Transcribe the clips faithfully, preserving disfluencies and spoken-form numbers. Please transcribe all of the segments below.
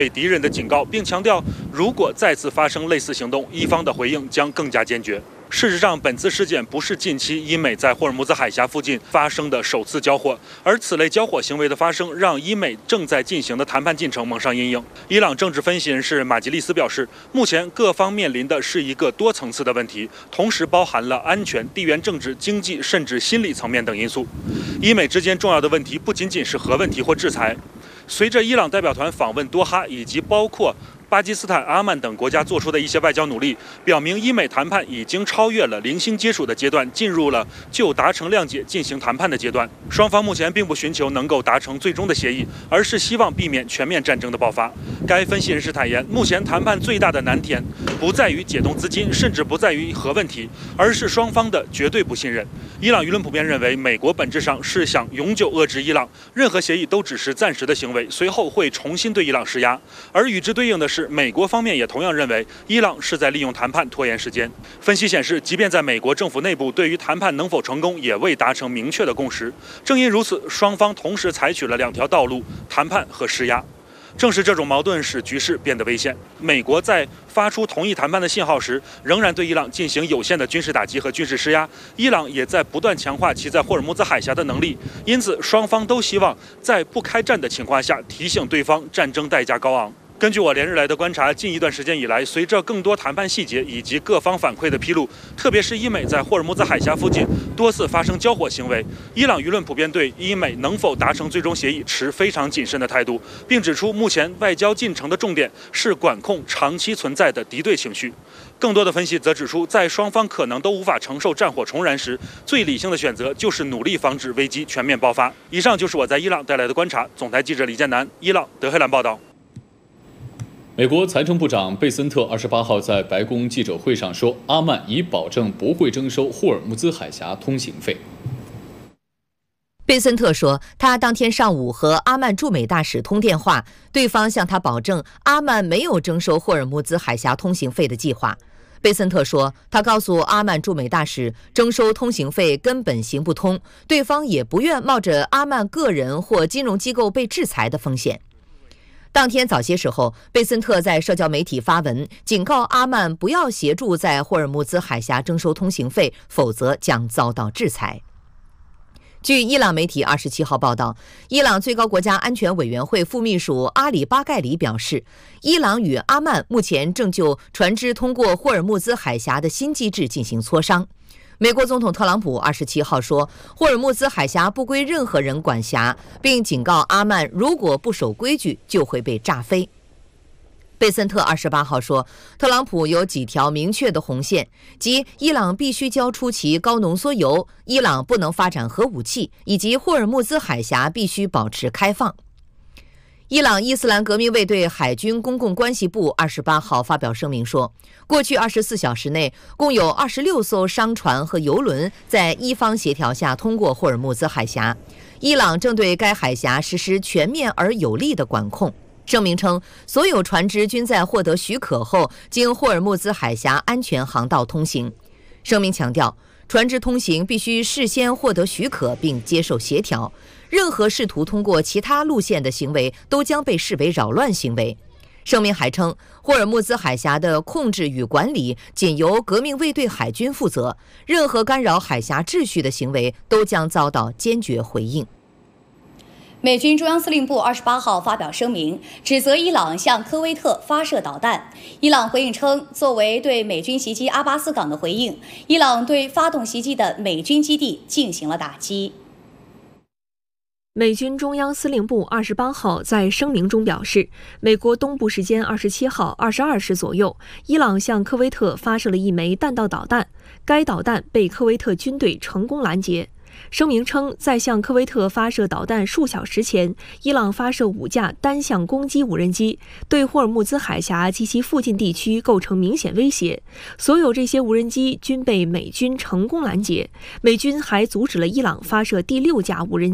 对敌人的警告，并强调，如果再次发生类似行动，伊方的回应将更加坚决。事实上，本次事件不是近期伊美在霍尔木兹海峡附近发生的首次交火，而此类交火行为的发生，让伊美正在进行的谈判进程蒙上阴影。伊朗政治分析人士马吉利斯表示，目前各方面临的是一个多层次的问题，同时包含了安全、地缘政治、经济甚至心理层面等因素。伊美之间重要的问题不仅仅是核问题或制裁。随着伊朗代表团访问多哈，以及包括巴基斯坦、阿曼等国家做出的一些外交努力，表明伊美谈判已经超越了零星接触的阶段，进入了就达成谅解进行谈判的阶段。双方目前并不寻求能够达成最终的协议，而是希望避免全面战争的爆发。该分析人士坦言，目前谈判最大的难点不在于解冻资金，甚至不在于核问题，而是双方的绝对不信任。伊朗舆论普遍认为，美国本质上是想永久遏制伊朗，任何协议都只是暂时的行为，随后会重新对伊朗施压。而与之对应的是，美国方面也同样认为，伊朗是在利用谈判拖延时间。分析显示，即便在美国政府内部，对于谈判能否成功也未达成明确的共识。正因如此，双方同时采取了两条道路：谈判和施压。正是这种矛盾使局势变得危险。美国在发出同意谈判的信号时，仍然对伊朗进行有限的军事打击和军事施压。伊朗也在不断强化其在霍尔木兹海峡的能力，因此双方都希望在不开战的情况下提醒对方战争代价高昂。根据我连日来的观察，近一段时间以来，随着更多谈判细节以及各方反馈的披露，特别是伊美在霍尔木兹海峡附近多次发生交火行为，伊朗舆论普遍对伊美能否达成最终协议持非常谨慎的态度，并指出目前外交进程的重点是管控长期存在的敌对情绪。更多的分析则指出，在双方可能都无法承受战火重燃时，最理性的选择就是努力防止危机全面爆发。以上就是我在伊朗带来的观察。总台记者李建南，伊朗德黑兰报道。 美国财政部长贝森特二十八号在白宫记者会上说，阿曼已保证不会征收霍尔木兹海峡通行费。 贝森特说，他当天上午和阿曼驻美大使通电话，对方向他保证阿曼没有征收霍尔木兹海峡通行费的计划。贝森特说，他告诉阿曼驻美大使，征收通行费根本行不通，对方也不愿冒着阿曼个人或金融机构被制裁的风险。当天早些时候，贝森特在社交媒体发文，警告阿曼不要协助在霍尔木兹海峡征收通行费，否则将遭到制裁。据伊朗媒体二十七号报道，伊朗最高国家安全委员会副秘书阿里巴盖里表示，伊朗与阿曼目前正就船只通过霍尔木兹海峡的新机制进行磋商。美国总统特朗普二十七号说，霍尔木兹海峡不归任何人管辖，并警告阿曼，如果不守规矩，就会被炸飞。贝森特二十八号说，特朗普有几条明确的红线，即伊朗必须交出其高浓缩铀，伊朗不能发展核武器，以及霍尔木兹海峡必须保持开放。伊朗伊斯兰革命卫队海军公共关系部二十八号发表声明说，过去二十四小时内，共有二十六艘商船和油轮在伊方协调下通过霍尔木兹海峡。伊朗正对该海峡实施全面而有力的管控。声明称，所有船只均在获得许可后，经霍尔木兹海峡安全航道通行。声明强调，船只通行必须事先获得许可并接受协调，任何试图通过其他路线的行为都将被视为扰乱行为。声明还称，霍尔木兹海峡的控制与管理仅由革命卫队海军负责，任何干扰海峡秩序的行为都将遭到坚决回应。 美军中央司令部二十八号发表声明，指责伊朗向科威特发射导弹。伊朗回应称，作为对美军袭击阿巴斯港的回应，伊朗对发动袭击的美军基地进行了打击。 美军中央司令部二十八号在声明中表示，美国东部时间二十七号二十二时左右，伊朗向科威特发射了一枚弹道导弹，该导弹被科威特军队成功拦截。声明称，在向科威特发射导弹数小时前，伊朗发射五架单向攻击无人机，对霍尔木兹海峡及其附近地区构成明显威胁。所有这些无人机均被美军成功拦截，美军还阻止了伊朗发射第六架无人机。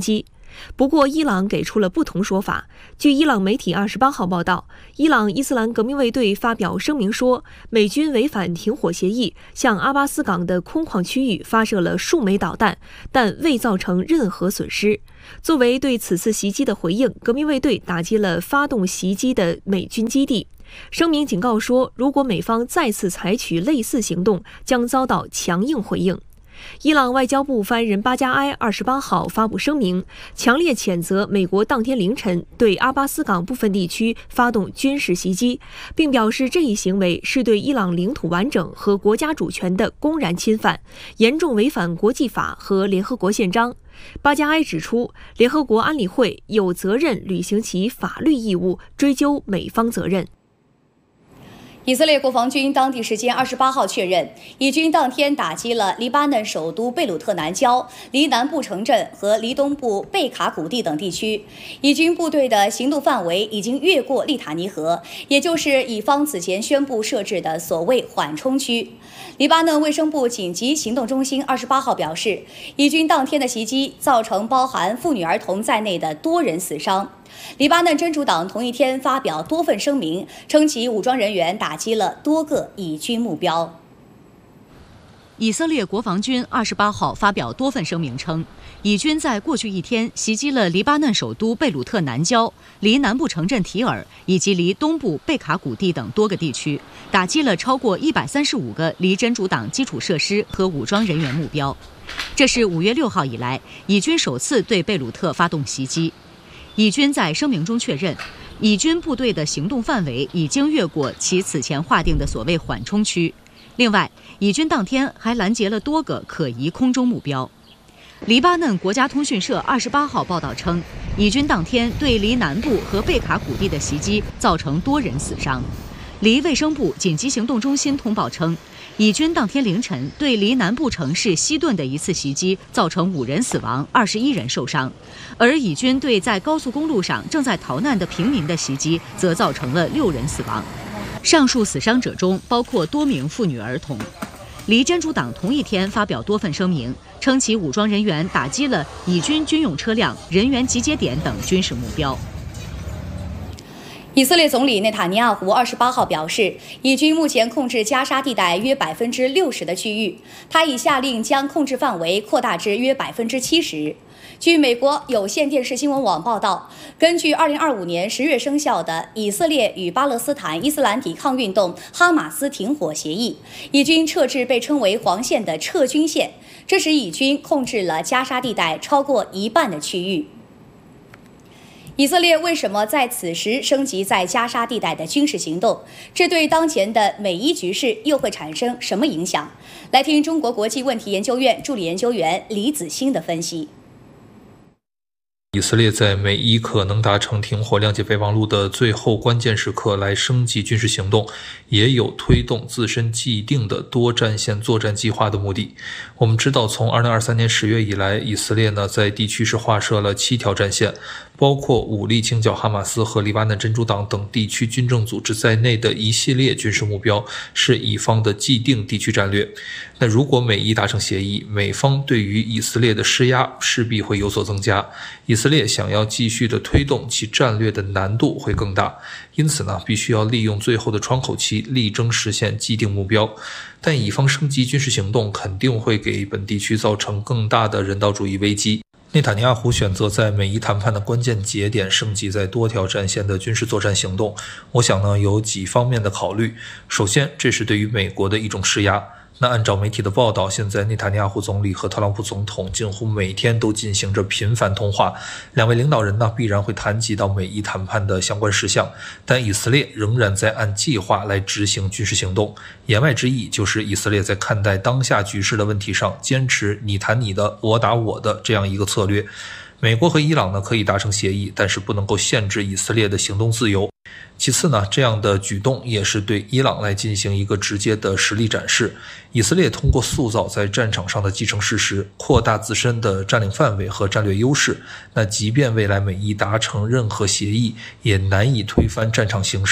不过，伊朗给出了不同说法。据伊朗媒体二十八号报道，伊朗伊斯兰革命卫队发表声明说，美军违反停火协议，向阿巴斯港的空旷区域发射了数枚导弹，但未造成任何损失。作为对此次袭击的回应，革命卫队打击了发动袭击的美军基地。声明警告说，如果美方再次采取类似行动，将遭到强硬回应。伊朗外交部发言人巴加埃二十八号发布声明，强烈谴责美国当天凌晨对阿巴斯港部分地区发动军事袭击，并表示这一行为是对伊朗领土完整和国家主权的公然侵犯，严重违反国际法和联合国宪章。巴加埃指出，联合国安理会有责任履行其法律义务，追究美方责任。 以色列国防军当地时间二十八号确认，以军当天打击了黎巴嫩首都贝鲁特南郊、离南部城镇和离东部贝卡谷地等地区。以军部队的行动范围已经越过利塔尼河，也就是以方此前宣布设置的所谓缓冲区。黎巴嫩卫生部紧急行动中心二十八号表示，以军当天的袭击造成包含妇女儿童在内的多人死伤。黎巴嫩真主党同一天发表多份声明，称其武装人员打击了多个以军目标。 以色列国防军二十八号发表多份声明称，以军在过去一天袭击了黎巴嫩首都贝鲁特南郊、离南部城镇提尔以及离东部贝卡谷地等多个地区，打击了超过一百三十五个离真主党基础设施和武装人员目标。这是五月六号以来以军首次对贝鲁特发动袭击。以军在声明中确认，以军部队的行动范围已经越过其此前划定的所谓缓冲区。另外，以军当天还拦截了多个可疑空中目标。黎巴嫩国家通讯社二十八号报道称，以军当天对离南部和贝卡谷地的袭击造成多人死伤。离卫生部紧急行动中心通报称，以军当天凌晨对离南部城市西顿的一次袭击造成五人死亡，二十一人受伤，而以军对在高速公路上正在逃难的平民的袭击则造成了六人死亡。上述死伤者中包括多名妇女儿童。离真主党同一天发表多份声明，称其武装人员打击了以军军用车辆、人员集结点等军事目标。 以色列总理内塔尼亚胡二十八号表示，以军目前控制加沙地带约百分之六十的区域，他已下令将控制范围扩大至约百分之七十。据美国有线电视新闻网报道，根据二零二五年十月生效的以色列与巴勒斯坦伊斯兰抵抗运动哈马斯停火协议，以军撤至被称为黄线的撤军线，这使以军控制了加沙地带超过一半的区域。以色列为什么在此时升级在加沙地带的军事行动？这对当前的美伊局势又会产生什么影响？来听中国国际问题研究院助理研究员李子欣的分析。 以色列在美伊可能达成停火、谅解备忘录的最后关键时刻来升级军事行动，也有推动自身既定的多战线作战计划的目的。我们知道，从二零二三年十月以来，以色列呢在地区是划设了七条战线，包括武力清剿哈马斯和黎巴嫩真主党等地区军政组织在内的一系列军事目标，是以方的既定地区战略。那如果美伊达成协议，美方对于以色列的施压势必会有所增加，以色列想要继续的推动其战略的难度会更大，因此呢，必须要利用最后的窗口期，力争实现既定目标。但以方升级军事行动肯定会给本地区造成更大的人道主义危机。内塔尼亚胡选择在美伊谈判的关键节点升级在多条战线的军事作战行动，我想呢有几方面的考虑。首先，这是对于美国的一种施压。那按照媒体的报道，现在内塔尼亚胡总理和特朗普总统近乎每天都进行着频繁通话，两位领导人呢必然会谈及到美伊谈判的相关事项，但以色列仍然在按计划来执行军事行动。言外之意就是以色列在看待当下局势的问题上，坚持你谈你的，我打我的这样一个策略。美国和伊朗呢可以达成协议，但是不能够限制以色列的行动自由。其次呢，这样的举动也是对伊朗来进行一个直接的实力展示。以色列通过塑造在战场上的既成事实，扩大自身的占领范围和战略优势，那即便未来美伊达成任何协议，也难以推翻战场形势。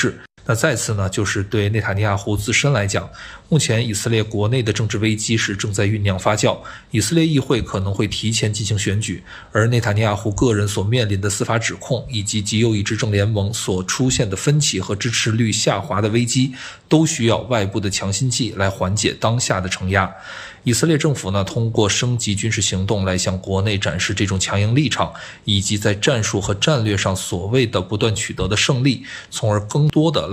那再次呢，就是对内塔尼亚胡自身来讲，目前以色列国内的政治危机是正在酝酿发酵，以色列议会可能会提前进行选举，而内塔尼亚胡个人所面临的司法指控，以及极右翼执政联盟所出现的分歧和支持率下滑的危机，都需要外部的强心剂来缓解当下的承压。以色列政府呢，通过升级军事行动来向国内展示这种强硬立场，以及在战术和战略上所谓的不断取得的胜利，从而更多的来